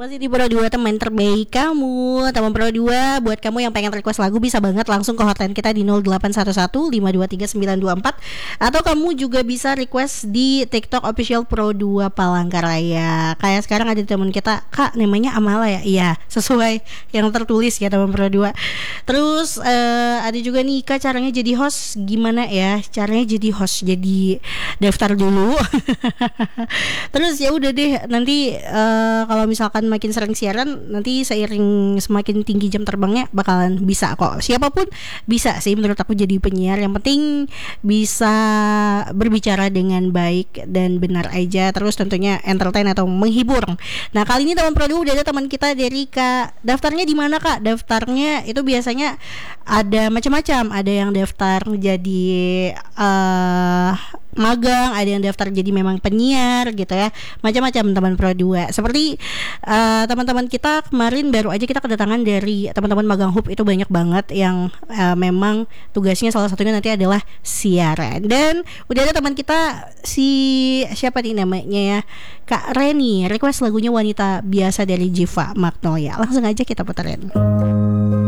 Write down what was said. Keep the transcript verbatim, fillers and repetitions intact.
Masih di Pro dua, teman terbaik kamu. Teman Pro dua, buat kamu yang pengen request lagu bisa banget langsung ke hotline kita di nol delapan satu satu lima dua tiga sembilan dua empat. Atau kamu juga bisa request di TikTok official Pro dua Palangkaraya. Kayak sekarang ada teman kita, Kak namanya Amala ya. Iya, sesuai yang tertulis ya teman Pro dua. Terus uh, ada juga nih, Kak caranya jadi host gimana ya? Caranya jadi host, jadi daftar dulu. Terus ya udah deh, nanti uh, kalau misalkan makin sering siaran, nanti seiring semakin tinggi jam terbangnya bakalan bisa kok. Siapapun bisa sih menurut aku jadi penyiar. Yang penting bisa berbicara dengan baik dan benar aja. Terus tentunya entertain atau menghibur. Nah kali ini teman Pro dua udah ada teman kita dari Kak. Daftarnya di mana Kak? Daftarnya itu biasanya ada macam-macam. Ada yang daftar jadi uh, magang, ada yang daftar jadi memang penyiar gitu ya, macam-macam teman Pro dua. Seperti uh, teman-teman kita kemarin baru aja kita kedatangan dari teman-teman magang hub, itu banyak banget yang uh, memang tugasnya salah satunya nanti adalah siaran. Dan udah ada teman kita, si siapa nih namanya ya, Kak Reni, request lagunya Wanita Biasa dari Jiva Magnolia. Langsung aja kita puterin.